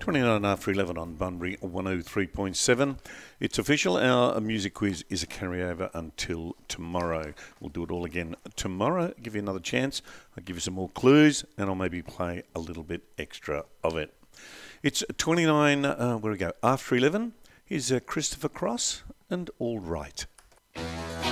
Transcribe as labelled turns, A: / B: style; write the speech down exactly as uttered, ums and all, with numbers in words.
A: twenty-nine after eleven on Bunbury one oh three point seven. It's official. Our music quiz is a carryover until tomorrow. We'll do it all again tomorrow. Give you another chance. I'll give you some more clues and I'll maybe play a little bit extra of it. It's twenty-nine, uh, where we go, after eleven. Here's uh, Christopher Cross and All Right.